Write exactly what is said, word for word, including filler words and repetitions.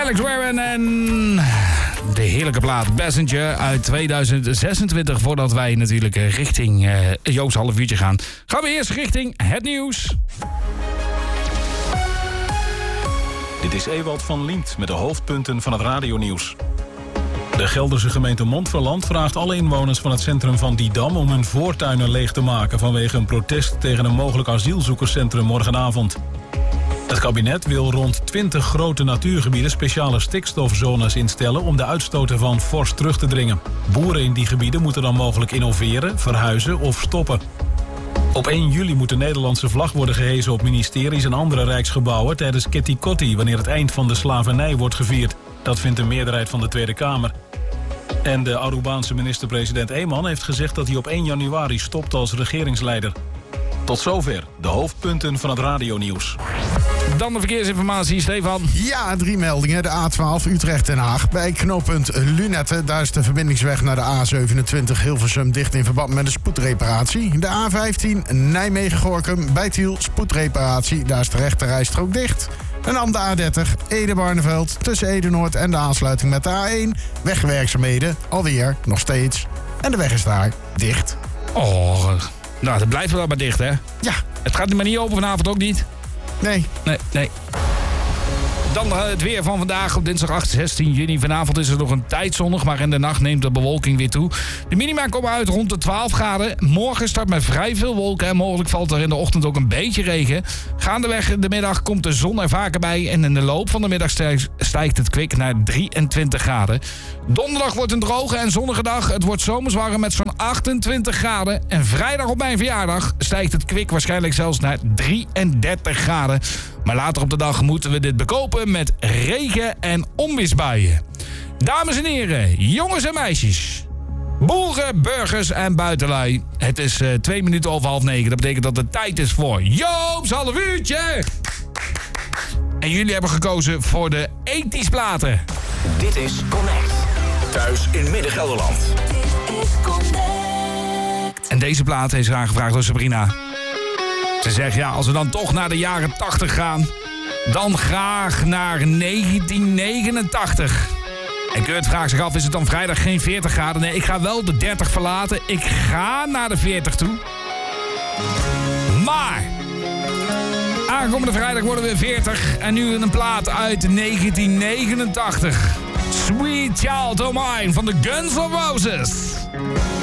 Alex Warren en de heerlijke plaat Passenger uit tweeduizend zesentwintig. Voordat wij natuurlijk richting uh, Joop's half uurtje gaan, gaan we eerst richting het nieuws. Dit is Ewald van Liemt met de hoofdpunten van het radionieuws. De Gelderse gemeente Montferland vraagt alle inwoners van het centrum van Didam om hun voortuinen leeg te maken vanwege een protest tegen een mogelijk asielzoekerscentrum morgenavond. Het kabinet wil rond twintig grote natuurgebieden speciale stikstofzones instellen om de uitstoot ervan fors terug te dringen. Boeren in die gebieden moeten dan mogelijk innoveren, verhuizen of stoppen. Op één juli moet de Nederlandse vlag worden gehezen op ministeries en andere rijksgebouwen tijdens Kitty Kotti, wanneer het eind van de slavernij wordt gevierd. Dat vindt een meerderheid van de Tweede Kamer. En de Arubaanse minister-president Eman heeft gezegd dat hij op één januari stopt als regeringsleider. Tot zover de hoofdpunten van het radionieuws. Dan de verkeersinformatie, Stefan. Ja, drie meldingen. De A twaalf Utrecht-Den Haag. Bij knooppunt Lunetten, daar is de verbindingsweg naar de A zevenentwintig Hilversum dicht in verband met een spoedreparatie. De A vijftien Nijmegen-Gorinchem bij Tiel, spoedreparatie. Daar is de rechterrijstrook dicht. En dan de A dertig Ede-Barneveld tussen Ede-Noord en de aansluiting met de A één. Wegwerkzaamheden, alweer, nog steeds. En de weg is daar dicht. Oh, nou, dat blijft wel maar dicht, hè? Ja. Het gaat maar niet open vanavond, ook niet? Nee. Nee, nee. Dan het weer van vandaag op dinsdag acht, zestien juni. Vanavond is het nog een tijd zonnig, maar in de nacht neemt de bewolking weer toe. De minima komen uit rond de twaalf graden. Morgen start met vrij veel wolken en mogelijk valt er in de ochtend ook een beetje regen. Gaandeweg in de middag komt de zon er vaker bij en in de loop van de middag stijgt het kwik naar drieëntwintig graden. Donderdag wordt een droge en zonnige dag. Het wordt zomers warm met zo'n achtentwintig graden. En vrijdag op mijn verjaardag stijgt het kwik waarschijnlijk zelfs naar drieëndertig graden. Maar later op de dag moeten we dit bekopen met regen- en onweersbuien. Dames en heren, jongens en meisjes, boeren, burgers en buitenlui. Het is uh, twee minuten over half negen. Dat betekent dat het tijd is voor Joop's half uurtje. En jullie hebben gekozen voor de ethisch platen. Dit is Connect. Thuis in Midden-Gelderland. Dit is Connect. En deze plaat is aangevraagd door Sabrina. Ze zegt, ja, als we dan toch naar de jaren tachtig gaan, dan graag naar negentien negenentachtig. En Kurt vraagt zich af, is het dan vrijdag geen veertig graden? Nee, ik ga wel de dertig verlaten. Ik ga naar de veertig toe. Maar aankomende vrijdag worden we veertig. En nu een plaat uit negentien negenentachtig. Sweet Child O' Mine van de Guns N' Roses.